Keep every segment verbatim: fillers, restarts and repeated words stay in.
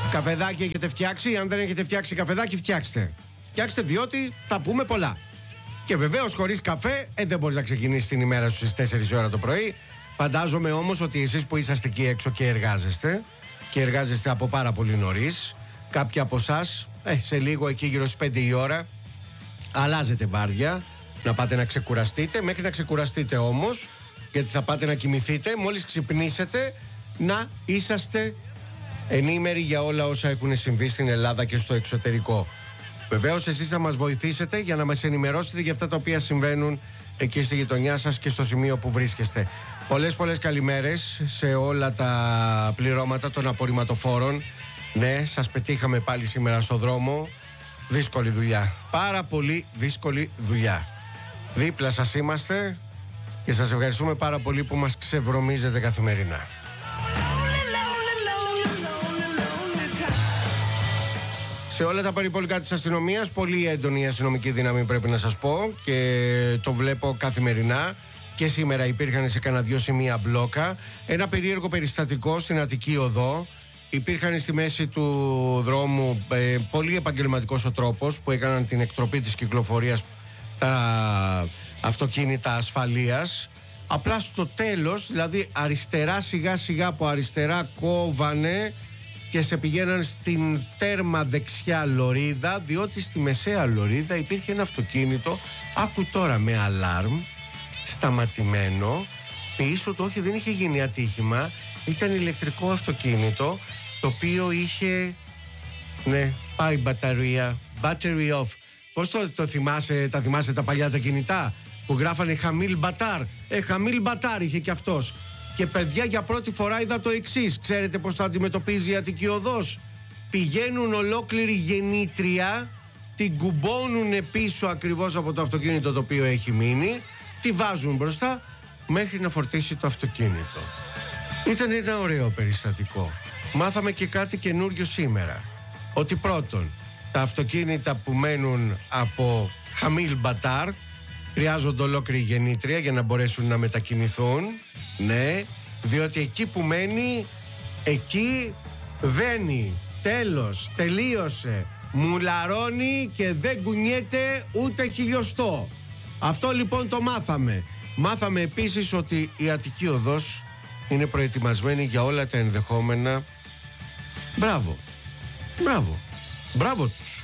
Καφεδάκι έχετε φτιάξει? Αν δεν έχετε φτιάξει καφεδάκι, φτιάξτε. Φτιάξτε, διότι θα πούμε πολλά. Και βεβαίως χωρίς καφέ ε, δεν μπορείς να ξεκινήσεις την ημέρα σου στις τέσσερις ώρα το πρωί. Φαντάζομαι όμως ότι εσείς που είσαστε εκεί έξω και εργάζεστε, και εργάζεστε από πάρα πολύ νωρίς, κάποιοι από εσάς ε, σε λίγο εκεί γύρω στις πέντε η ώρα αλλάζετε βάρδια, να πάτε να ξεκουραστείτε. Μέχρι να ξεκουραστείτε όμως, γιατί θα πάτε να κοιμηθείτε, μόλις ξυπνήσετε να είσαστε ενήμεροι για όλα όσα έχουν συμβεί στην Ελλάδα και στο εξωτερικό. Βεβαίως εσείς θα μας βοηθήσετε για να μας ενημερώσετε για αυτά τα οποία συμβαίνουν εκεί στη γειτονιά σας και στο σημείο που βρίσκεστε. Πολλές πολλές καλημέρες σε όλα τα πληρώματα των απορριμματοφόρων. Ναι, σας πετύχαμε πάλι σήμερα στο δρόμο. Δύσκολη δουλειά. Πάρα πολύ δύσκολη δουλειά. Δίπλα σας είμαστε και σας ευχαριστούμε πάρα πολύ που μας ξεβρωμίζετε καθημερινά. Σε όλα τα περιπολικά της αστυνομίας, πολύ έντονη η αστυνομική δύναμη πρέπει να σας πω και το βλέπω καθημερινά. Και σήμερα υπήρχαν σε κανένα δυο σημεία μπλόκα. Ένα περίεργο περιστατικό στην Αττική Οδό. Υπήρχαν στη μέση του δρόμου ε, πολύ επαγγελματικός ο τρόπος που έκαναν την εκτροπή της κυκλοφορίας τα αυτοκίνητα ασφαλείας. Απλά στο τέλος, δηλαδή αριστερά σιγά σιγά από αριστερά κόβανε και σε πηγαίναν στην τέρμα δεξιά λωρίδα, διότι στη μεσαία λωρίδα υπήρχε ένα αυτοκίνητο, άκου τώρα, με αλάρμ, σταματημένο πίσω του. Όχι, δεν είχε γίνει ατύχημα, ήταν ηλεκτρικό αυτοκίνητο το οποίο είχε, ναι, πάει μπαταρία, battery off. Πώς το, το θυμάσαι, τα θυμάσαι τα παλιά τα κινητά που γράφανε Χαμίλ Μπατάρ? Ε, Χαμίλ Μπατάρ είχε και αυτός. Και παιδιά, για πρώτη φορά είδα το εξής. Ξέρετε πώς το αντιμετωπίζει η Αττική Οδός? Πηγαίνουν ολόκληρη γεννήτρια, την κουμπώνουν πίσω ακριβώς από το αυτοκίνητο το οποίο έχει μείνει, τη βάζουν μπροστά μέχρι να φορτίσει το αυτοκίνητο. Ήταν ένα ωραίο περιστατικό. Μάθαμε και κάτι καινούριο σήμερα. Ότι πρώτον, τα αυτοκίνητα που μένουν από Χαμίλ Μπατάρ χρειάζονται ολόκληρη γεννήτρια για να μπορέσουν να μετακινηθούν. Ναι, διότι εκεί που μένει, εκεί δένει. Τέλος, τελείωσε. Μουλαρώνει και δεν κουνιέται ούτε χιλιοστό. Αυτό λοιπόν το μάθαμε. Μάθαμε επίσης ότι η Αττική Οδός είναι προετοιμασμένη για όλα τα ενδεχόμενα. Μπράβο. Μπράβο. Μπράβο τους.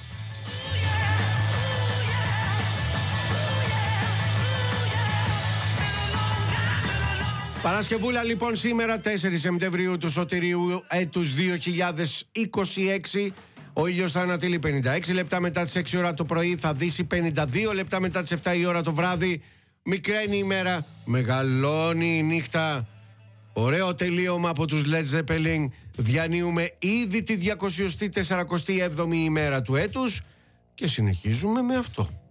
Παρασκευούλα λοιπόν σήμερα, τέσσερις Σεπτεμβρίου του Σωτηρίου έτους δύο χιλιάδες είκοσι έξι. Ο ήλιος θα ανατείλει πενήντα έξι λεπτά μετά τις έξι ώρα το πρωί, θα δύσει πενήντα δύο λεπτά μετά τις επτά η ώρα το βράδυ. Μικραίνει η ημέρα, μεγαλώνει η νύχτα. Ωραίο τελείωμα από τους Led Zeppelin. Διανύουμε ήδη τη διακόσια σαράντα επτά ημέρα του έτους και συνεχίζουμε με αυτό.